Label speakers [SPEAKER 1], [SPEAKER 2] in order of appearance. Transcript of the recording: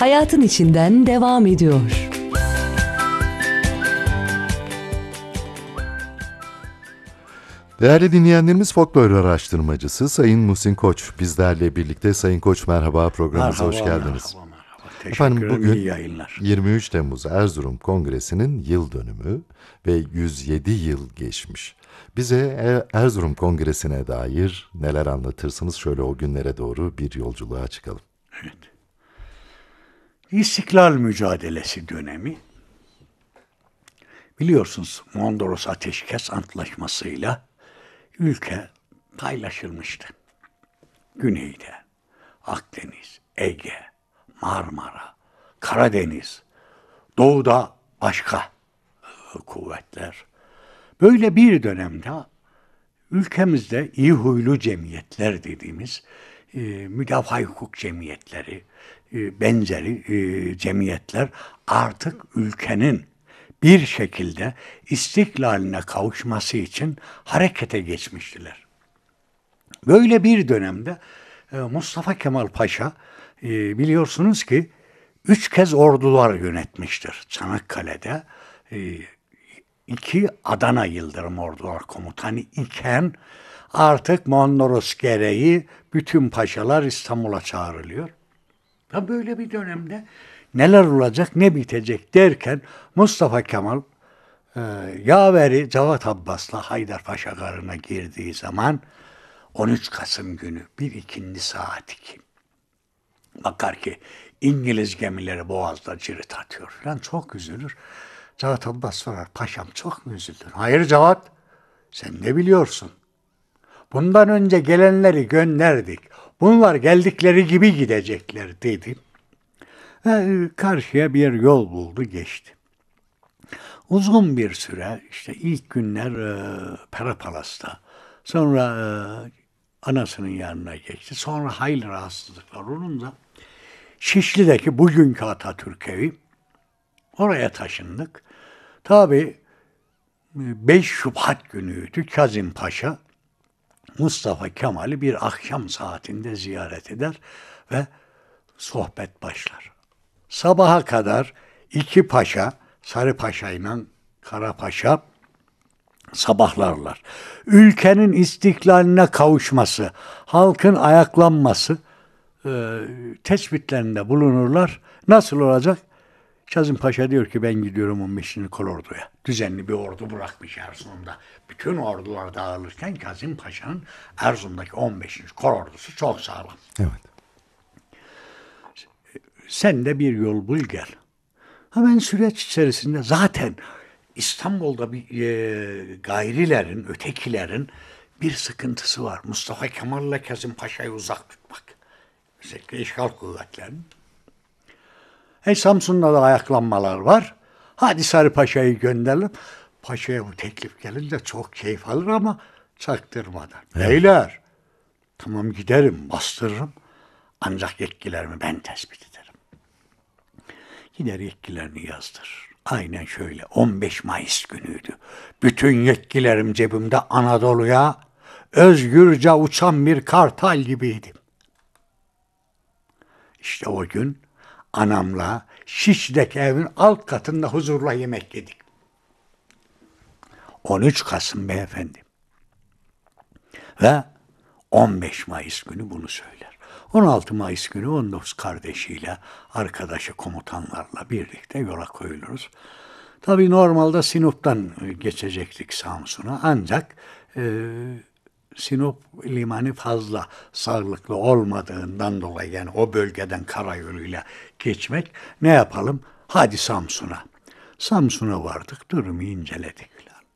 [SPEAKER 1] hayatın içinden devam ediyor.
[SPEAKER 2] Değerli dinleyenlerimiz, folklor araştırmacısı Sayın Muhsin Koç bizlerle birlikte. Sayın Koç, merhaba, programımıza hoş geldiniz.
[SPEAKER 3] Merhaba. Teşekkür
[SPEAKER 2] Efendim,
[SPEAKER 3] ederim,
[SPEAKER 2] bugün
[SPEAKER 3] iyi yayınlar.
[SPEAKER 2] 23 Temmuz Erzurum Kongresi'nin yıl dönümü ve 107 yıl geçmiş. Bize Erzurum Kongresi'ne dair neler anlatırsınız? Şöyle o günlere doğru bir yolculuğa çıkalım.
[SPEAKER 3] Evet. İstiklal mücadelesi dönemi. Biliyorsunuz, Mondros Ateşkes Antlaşması'yla ülke paylaşılmıştı. Güneyde Akdeniz, Ege, Marmara, Karadeniz, doğuda başka kuvvetler. Böyle bir dönemde ülkemizde iyi huylu cemiyetler dediğimiz müdafaa hukuk cemiyetleri, benzeri cemiyetler artık ülkenin bir şekilde istiklaline kavuşması için harekete geçmiştiler. Böyle bir dönemde Mustafa Kemal Paşa biliyorsunuz ki 3 kez ordular yönetmiştir. Çanakkale'de 2 Adana Yıldırım Ordular Komutanı iken artık Mondros gereği bütün paşalar İstanbul'a çağrılıyor. Ve böyle bir dönemde neler olacak, ne bitecek derken Mustafa Kemal yaveri Cevat Abbas'la Haydarpaşa Garı'na girdiği zaman 13 Kasım günü bir ikindi saat 2. Bakar ki İngiliz gemileri boğazda cirit atıyor falan, çok üzülür. Cevat Abbas sorar, paşam çok mu üzüldün? Hayır Cevat, sen ne biliyorsun? Bundan önce gelenleri gönderdik. Bunlar geldikleri gibi gidecekler dedi. Ve karşıya bir yol buldu, geçti. Uzun bir süre, işte ilk günler Perapalas'ta, sonra anasının yanına geçti. Sonra hayli rahatsızlıklar olunca Şişli'deki bugünkü Atatürk evi, oraya taşındık. Tabii 5 Şubat günüydü. Kazım Paşa Mustafa Kemal'i bir akşam saatinde ziyaret eder ve sohbet başlar. Sabaha kadar 2 paşa, Sarı Paşa ile Kara Paşa sabahlarlar. Ülkenin istiklaline kavuşması, halkın ayaklanması tespitlerinde bulunurlar. Nasıl olacak? Kazım Paşa diyor ki ben gidiyorum 15. Kolordu'ya. Düzenli bir ordu bırakmış Erzurum'da. Bütün ordular dağılırken Kazım Paşa'nın Erzurum'daki 15. Kolordusu çok sağlam.
[SPEAKER 2] Evet.
[SPEAKER 3] Sen de bir yol bul gel. Hemen süreç içerisinde zaten İstanbul'da bir gayrilerin, ötekilerin bir sıkıntısı var. Mustafa Kemal'le Kazım Paşa'yı uzak tutmak. Özellikle işgal kuvvetlerinin. Samsun'da da ayaklanmalar var. Hadi Sarı Paşa'yı gönderelim. Paşa'ya bu teklif gelince çok keyif alır ama çaktırmadan. Evet. Beyler, tamam giderim, bastırırım. Ancak yetkilerimi ben tespit ederim. Gider yetkilerini yazdırır. Aynen şöyle 15 Mayıs günüydü. Bütün yetkilerim cebimde, Anadolu'ya özgürce uçan bir kartal gibiydim. İşte o gün anamla Şişli'deki evin alt katında huzurla yemek yedik. 13 Kasım beyefendi. Ve 15 Mayıs günü bunu söyler. 16 Mayıs günü 19 kardeşiyle, arkadaşı komutanlarla birlikte yola koyuluruz. Tabii normalde Sinop'tan geçecektik Samsun'a, ancak Sinop limanı fazla sağlıklı olmadığından dolayı, yani o bölgeden karayoluyla geçmek, ne yapalım? Hadi Samsun'a. Samsun'a vardık, durumu inceledik.